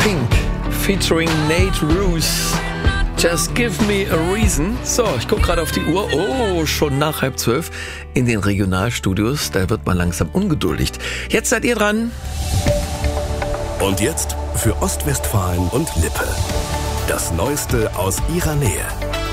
Pink featuring Nate Roos. Just give me a reason. So, ich gucke gerade auf die Uhr. Oh, schon nach 11:30 in den Regionalstudios. Da wird man langsam ungeduldig. Jetzt seid ihr dran. Und jetzt für Ostwestfalen und Lippe. Das Neueste aus ihrer Nähe.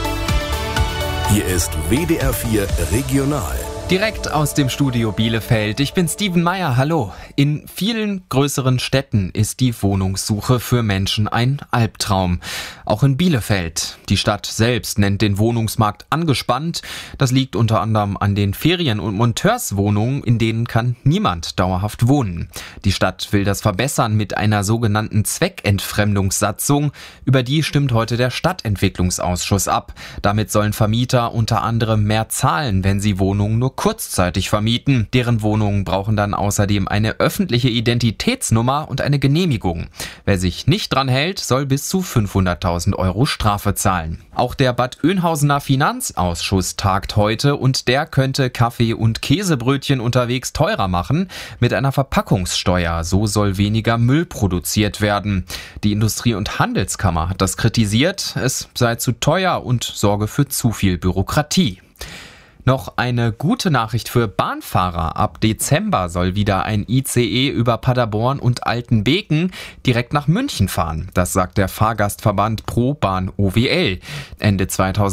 Hier ist WDR 4 Regional. Direkt aus dem Studio Bielefeld. Ich bin Steven Meyer, hallo. In vielen größeren Städten ist die Wohnungssuche für Menschen ein Albtraum. Auch in Bielefeld. Die Stadt selbst nennt den Wohnungsmarkt angespannt. Das liegt unter anderem an den Ferien- und Monteurswohnungen, in denen kann niemand dauerhaft wohnen. Die Stadt will das verbessern mit einer sogenannten Zweckentfremdungssatzung. Über die stimmt heute der Stadtentwicklungsausschuss ab. Damit sollen Vermieter unter anderem mehr zahlen, wenn sie Wohnungen nur kurzzeitig vermieten. Deren Wohnungen brauchen dann außerdem eine öffentliche Identitätsnummer und eine Genehmigung. Wer sich nicht dran hält, soll bis zu 500.000 Euro Strafe zahlen. Auch der Bad Oeynhausener Finanzausschuss tagt heute und der könnte Kaffee- und Käsebrötchen unterwegs teurer machen mit einer Verpackungssteuer. So soll weniger Müll produziert werden. Die Industrie- und Handelskammer hat das kritisiert. Es sei zu teuer und sorge für zu viel Bürokratie. Noch eine gute Nachricht für Bahnfahrer. Ab Dezember soll wieder ein ICE über Paderborn und Altenbeken direkt nach München fahren. Das sagt der Fahrgastverband ProBahn OWL. Ende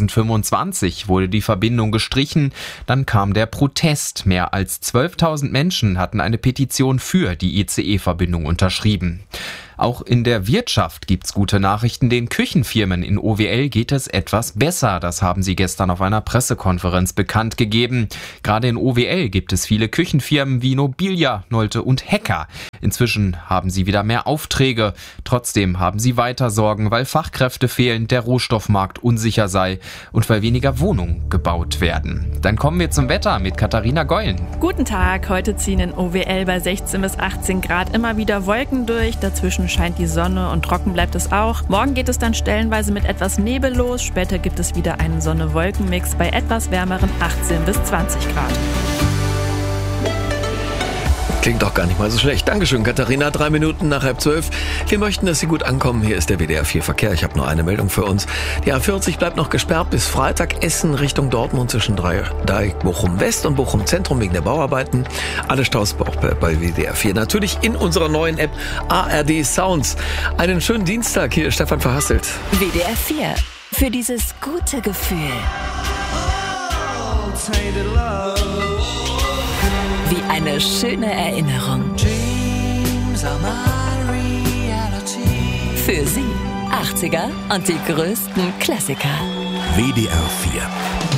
2025 wurde die Verbindung gestrichen. Dann kam der Protest. Mehr als 12.000 Menschen hatten eine Petition für die ICE-Verbindung unterschrieben. Auch in der Wirtschaft gibt's gute Nachrichten. Den Küchenfirmen in OWL geht es etwas besser. Das haben sie gestern auf einer Pressekonferenz bekannt gegeben. Gerade in OWL gibt es viele Küchenfirmen wie Nobilia, Nolte und Hecker. Inzwischen haben sie wieder mehr Aufträge. Trotzdem haben sie weiter Sorgen, weil Fachkräfte fehlen, der Rohstoffmarkt unsicher sei und weil weniger Wohnungen gebaut werden. Dann kommen wir zum Wetter mit Katharina Geulen. Guten Tag, heute ziehen in OWL bei 16 bis 18 Grad immer wieder Wolken durch. Dazwischen scheint die Sonne und trocken bleibt es auch. Morgen geht es dann stellenweise mit etwas Nebel los. Später gibt es wieder einen Sonne-Wolken-Mix bei etwas wärmeren 18 bis 20 Grad. Klingt doch gar nicht mal so schlecht. Dankeschön, Katharina. 3 Minuten nach 11:30. Wir möchten, dass Sie gut ankommen. Hier ist der WDR 4 Verkehr. Ich habe nur eine Meldung für uns. Die A40 bleibt noch gesperrt bis Freitag. Essen Richtung Dortmund zwischen Dreieck Bochum West und Bochum Zentrum wegen der Bauarbeiten. Alle Staus auch bei WDR 4. Natürlich in unserer neuen App ARD Sounds. Einen schönen Dienstag. Hier ist Stefan Verhasselt. WDR 4. Für dieses gute Gefühl. Wie eine schöne Erinnerung. Für Sie 80er und die größten Klassiker. WDR 4.